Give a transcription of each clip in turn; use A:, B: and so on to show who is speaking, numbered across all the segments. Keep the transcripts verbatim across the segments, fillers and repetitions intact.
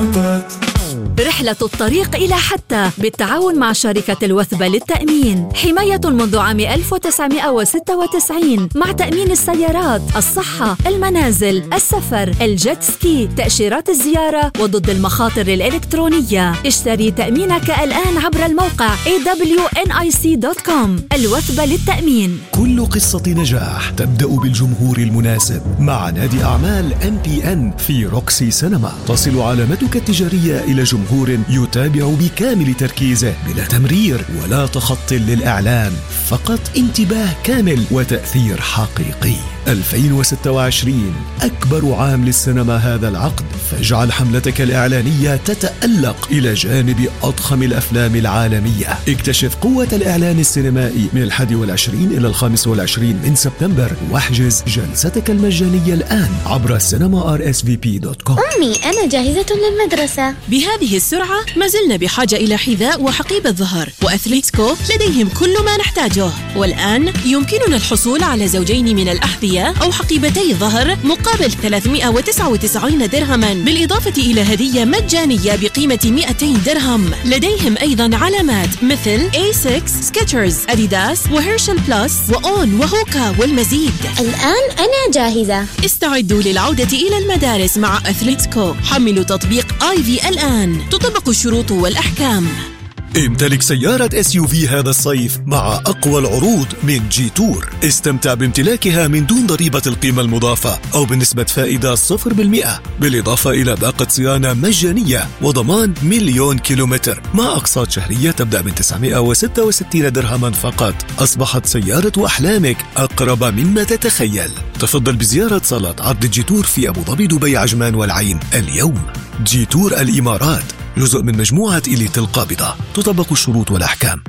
A: رحلة الطريق إلى حتى بالتعاون مع شركة الوثبة للتأمين، حماية منذ عام ألف وتسعمائة وستة وتسعين مع تأمين السيارات، الصحة، المنازل، السفر، الجيت سكي، تأشيرات الزيارة وضد المخاطر الإلكترونية. اشتري تأمينك الآن عبر الموقع إيه دبليو إن آي سي دوت كوم. الوثبة للتأمين.
B: كل قصة نجاح تبدأ بالجمهور المناسب. مع نادي أعمال إم بي إن في روكسي سينما تصل علامتك التجارية إلى جمهور يتابع بكامل تركيزه بلا تمرير ولا تخطي للإعلان، فقط انتباه كامل وتأثير حقيقي. ألفين وستة وعشرين أكبر عام للسينما هذا العقد، فاجعل حملتك الإعلانية تتألق إلى جانب أضخم الأفلام العالمية. اكتشف قوة الإعلان السينمائي من الحادي والعشرين إلى الخامس والعشرين من سبتمبر، واحجز جلستك المجانية الآن عبر سينما آر إس في بي دوت كوم.
C: أمي أنا جاهزة للمدرسة.
D: بهذه السرعة ما زلنا بحاجة إلى حذاء وحقيبة ظهر، وأثليتسكو لديهم كل ما نحتاجه. والآن يمكننا الحصول على زوجين من الأحذية أو حقيبتي ظهر مقابل ثلاثمائة وتسعة وتسعين درهما، بالإضافة إلى هدية مجانية بقيمة مئتين درهم. لديهم أيضا علامات مثل إيه ستة، سكيتشرز، أديداس، وهيرشل بلس، وأون، وهوكا، والمزيد.
C: الآن أنا جاهزة.
D: استعدوا للعودة إلى المدارس مع أثليتسكو. حملوا تطبيق آي في الآن. تطبق الشروط والأحكام.
B: امتلك سيارة إس يو في هذا الصيف مع أقوى العروض من جي تور. استمتع بامتلاكها من دون ضريبة القيمة المضافة أو بنسبة فائدة صفر بالمئة، بالإضافة إلى باقة صيانة مجانية وضمان مليون كيلومتر مع أقساط شهرية تبدأ من تسعمائة وستة وستين درهما فقط. أصبحت سيارة أحلامك أقرب مما تتخيل. تفضل بزيارة صالات عرض جي تور في أبو ظبي، دبي، عجمان، والعين اليوم. جي تور الإمارات جزء من مجموعة إليت القابضة. تطبق الشروط والأحكام.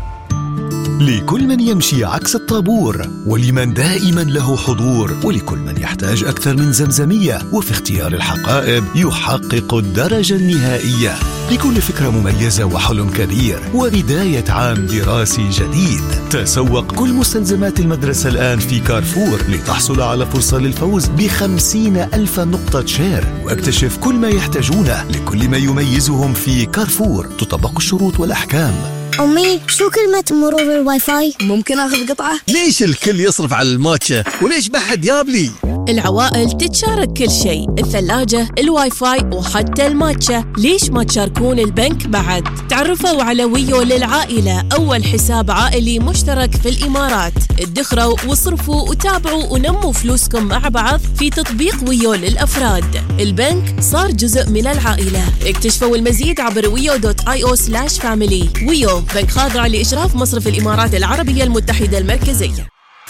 B: لكل من يمشي عكس الطابور، ولمن دائما له حضور، ولكل من يحتاج أكثر من زمزمية، وفي اختيار الحقائب يحقق الدرجة النهائية. لكل فكرة مميزة وحلم كبير وبداية عام دراسي جديد. تسوق كل مستلزمات المدرسة الآن في كارفور لتحصل على فرصة للفوز بخمسين ألف نقطة شير، واكتشف كل ما يحتاجونه لكل ما يميزهم في كارفور. تطبق الشروط والأحكام.
C: أمي شو كلمة مرور الواي فاي؟
E: ممكن أخذ قطعة؟
F: ليش الكل يصرف على الماتشا وليش ما حد يابلي؟
D: العوائل تتشارك كل شيء، الثلاجة، الواي فاي، وحتى الماتشا. ليش ما تشاركون البنك بعد؟ تعرفوا على ويو للعائلة، أول حساب عائلي مشترك في الإمارات. ادخروا واصرفوا وتابعوا ونموا فلوسكم مع بعض في تطبيق ويو للأفراد. البنك صار جزء من العائلة. اكتشفوا المزيد عبر ويو دوت آي أو سلاش فاميلي. ويو بنك خاضع لإشراف مصرف الإمارات العربية المتحدة المركزية.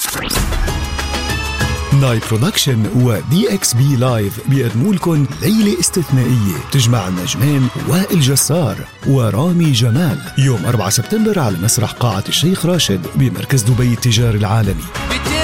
B: ناي برودكشن ودي اكس بي لايف بيقدموا لكم ليلة استثنائية تجمع النجمين وائل جسار ورامي جمال يوم أربعة سبتمبر على مسرح قاعة الشيخ راشد بمركز دبي التجاري العالمي.